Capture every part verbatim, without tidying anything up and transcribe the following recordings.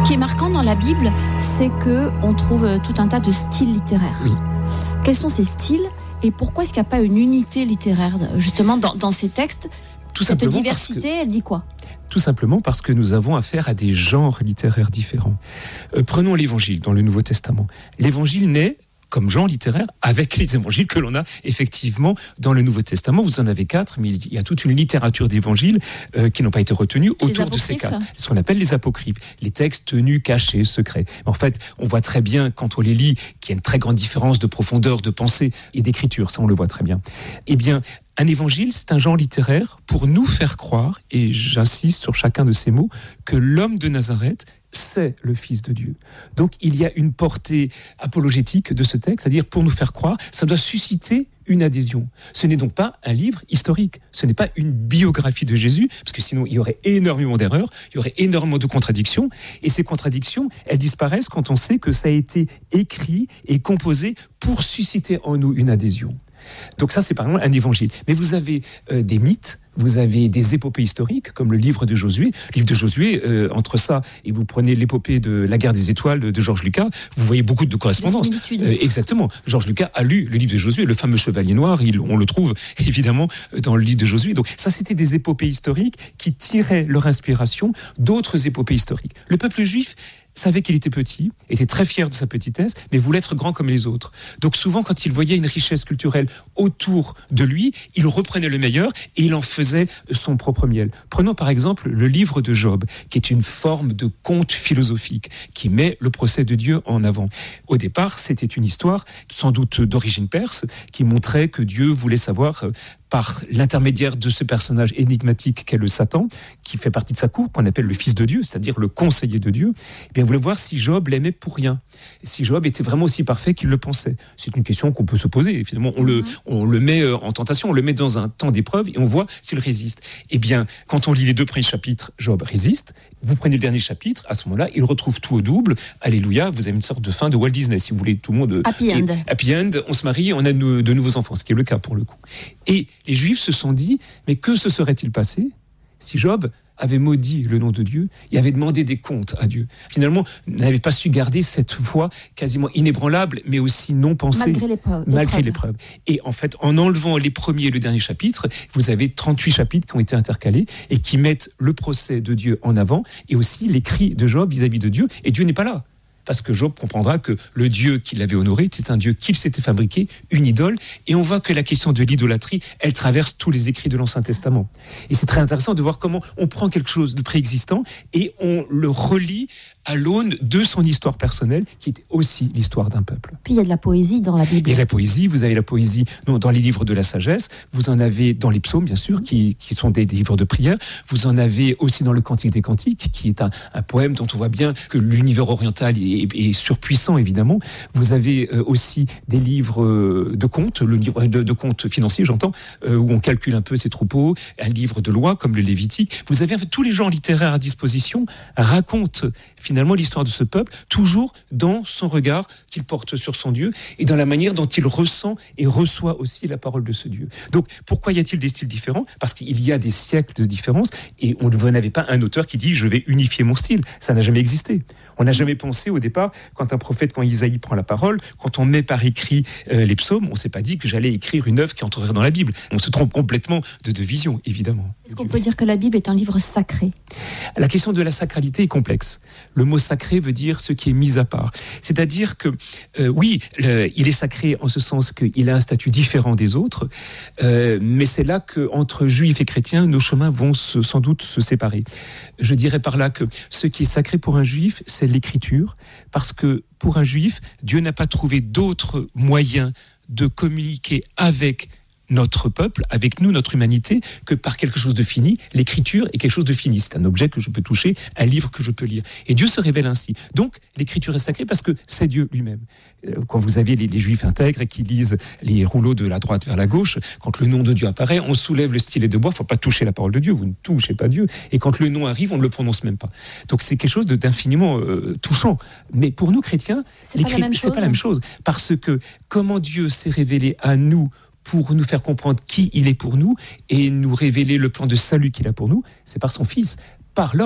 qui est marquant dans la Bible, c'est qu'on trouve tout un tas de styles littéraires. Oui. Quels sont ces styles et pourquoi est-ce qu'il n'y a pas une unité littéraire justement dans, dans ces textes? Tout Cette simplement diversité, parce que, elle dit quoi? Tout simplement parce que nous avons affaire à des genres littéraires différents. Euh, prenons l'Évangile dans le Nouveau Testament. L'Évangile naît comme genre littéraire avec les évangiles que l'on a effectivement dans le Nouveau Testament. Vous en avez quatre, mais il y a toute une littérature d'évangiles euh, qui n'ont pas été retenus autour de ces quatre. Ce qu'on appelle les apocryphes, les textes tenus, cachés, secrets. En fait, on voit très bien quand on les lit qu'il y a une très grande différence de profondeur, de pensée et d'écriture. Ça, on le voit très bien. Eh bien, un évangile, c'est un genre littéraire pour nous faire croire, et j'insiste sur chacun de ces mots, que l'homme de Nazareth, c'est le Fils de Dieu. Donc il y a une portée apologétique de ce texte, c'est-à-dire pour nous faire croire, ça doit susciter une adhésion. Ce n'est donc pas un livre historique, ce n'est pas une biographie de Jésus, parce que sinon il y aurait énormément d'erreurs, il y aurait énormément de contradictions, et ces contradictions, elles disparaissent quand on sait que ça a été écrit et composé pour susciter en nous une adhésion. Donc ça, c'est par exemple un évangile. Mais vous avez euh, des mythes, vous avez des épopées historiques, comme le livre de Josué. Le livre de Josué, euh, entre ça, et vous prenez l'épopée de la guerre des étoiles de, de Georges Lucas, vous voyez beaucoup de correspondances. Euh, exactement. Georges Lucas a lu le livre de Josué, le fameux Chevalier Noir, il, on le trouve évidemment dans le livre de Josué. Donc ça, c'était des épopées historiques qui tiraient leur inspiration d'autres épopées historiques. Le peuple juif savait qu'il était petit, était très fier de sa petitesse, mais voulait être grand comme les autres. Donc souvent, quand il voyait une richesse culturelle autour de lui, il reprenait le meilleur et il en faisait son propre miel. Prenons par exemple le livre de Job, qui est une forme de conte philosophique, qui met le procès de Dieu en avant. Au départ, c'était une histoire, sans doute d'origine perse, qui montrait que Dieu voulait savoir, par l'intermédiaire de ce personnage énigmatique qu'est le Satan, qui fait partie de sa cour, qu'on appelle le Fils de Dieu, c'est-à-dire le conseiller de Dieu, eh bien, vous voulez voir si Job l'aimait pour rien, si Job était vraiment aussi parfait qu'il le pensait. C'est une question qu'on peut se poser. Finalement, on, mm-hmm. le, on le met en tentation, on le met dans un temps d'épreuve et on voit s'il résiste. Eh bien, quand on lit les deux premiers chapitres, Job résiste. Vous prenez le dernier chapitre, à ce moment-là, il retrouve tout au double. Alléluia, vous avez une sorte de fin de Walt Disney, si vous voulez, tout le monde... Happy end. Happy end, on se marie, on a de, de nouveaux enfants, ce qui est le cas pour le coup. Et les Juifs se sont dit, mais que se serait-il passé si Job avait maudit le nom de Dieu et avait demandé des comptes à Dieu. Finalement, n'avait pas su garder cette foi quasiment inébranlable, mais aussi non pensée. Malgré l'épreuve. Malgré l'épreuve. Et en fait, en enlevant les premiers et le dernier chapitre, vous avez trente-huit chapitres qui ont été intercalés et qui mettent le procès de Dieu en avant et aussi les cris de Job vis-à-vis de Dieu. Et Dieu n'est pas là. Parce que Job comprendra que le Dieu qu'il avait honoré, c'est un Dieu qu'il s'était fabriqué, une idole. Et on voit que la question de l'idolâtrie, elle traverse tous les écrits de l'Ancien Testament. Et c'est très intéressant de voir comment on prend quelque chose de préexistant et on le relie à l'aune de son histoire personnelle, qui est aussi l'histoire d'un peuple. Puis il y a de la poésie dans la Bible. Il y a la poésie, vous avez la poésie non, dans les livres de la sagesse, vous en avez dans les psaumes, bien sûr, qui, qui sont des, des livres de prière, vous en avez aussi dans le Cantique des Cantiques, qui est un, un poème dont on voit bien que l'univers oriental est, est surpuissant, évidemment. Vous avez euh, aussi des livres euh, de contes, le livre de, de contes financiers, j'entends, euh, où on calcule un peu ses troupeaux, un livre de loi, comme le Lévitique. Vous avez en fait, tous les genres littéraires à disposition racontent finalement Finalement, l'histoire de ce peuple, toujours dans son regard qu'il porte sur son Dieu et dans la manière dont il ressent et reçoit aussi la parole de ce Dieu. Donc, pourquoi y a-t-il des styles différents ? Parce qu'il y a des siècles de différence et on n'avait pas un auteur qui dit « je vais unifier mon style ». Ça n'a jamais existé. On n'a jamais pensé au départ, quand un prophète, quand Isaïe prend la parole, quand on met par écrit euh, les psaumes, on ne s'est pas dit que j'allais écrire une œuvre qui entrerait dans la Bible. On se trompe complètement de, de vision, évidemment. Est-ce qu'on peut dire que la Bible est un livre sacré ? La question de la sacralité est complexe. Le mot sacré veut dire ce qui est mis à part. C'est-à-dire que, euh, oui, le, il est sacré en ce sens qu'il a un statut différent des autres, euh, mais c'est là qu'entre juifs et chrétiens, nos chemins vont se, sans doute se séparer. Je dirais par là que ce qui est sacré pour un juif, c'est l'écriture, parce que pour un juif, Dieu n'a pas trouvé d'autres moyens de communiquer avec notre peuple, avec nous, notre humanité, que par quelque chose de fini. L'écriture est quelque chose de fini. C'est un objet que je peux toucher, un livre que je peux lire. Et Dieu se révèle ainsi. Donc, l'écriture est sacrée parce que c'est Dieu lui-même. Quand vous avez les, les juifs intègres qui lisent les rouleaux de la droite vers la gauche, quand le nom de Dieu apparaît, on soulève le stylet de bois, il ne faut pas toucher la parole de Dieu, vous ne touchez pas Dieu. Et quand le nom arrive, on ne le prononce même pas. Donc, c'est quelque chose de, d'infiniment euh, touchant. Mais pour nous, chrétiens, c'est pas la même c'est chose. pas la même chose. Parce que comment Dieu s'est révélé à nous pour nous faire comprendre qui il est pour nous et nous révéler le plan de salut qu'il a pour nous, c'est par son Fils, par l'homme.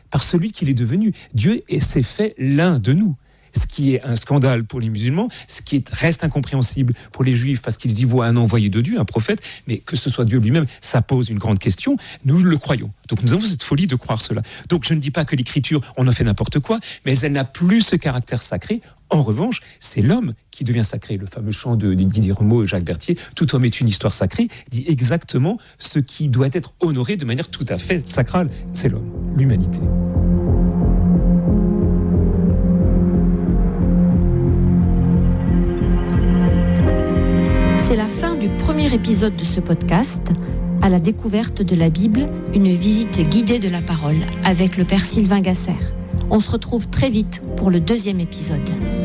par celui qu'il est devenu. Dieu s'est fait l'un de nous. Ce qui est un scandale pour les musulmans, ce qui est, reste incompréhensible pour les juifs parce qu'ils y voient un envoyé de Dieu, un prophète, mais que ce soit Dieu lui-même, ça pose une grande question. Nous le croyons. Donc nous avons cette folie de croire cela. Donc je ne dis pas que l'écriture, on en fait n'importe quoi, mais elle n'a plus ce caractère sacré. En revanche, c'est l'homme qui devient sacré. Le fameux chant de Didier Rameau et Jacques Berthier, « Tout homme est une histoire sacrée », dit exactement ce qui doit être honoré de manière tout à fait sacrale. C'est l'homme, l'humanité. C'est la fin du premier épisode de ce podcast, à la découverte de la Bible, une visite guidée de la parole avec le père Sylvain Gasser. On se retrouve très vite pour le deuxième épisode.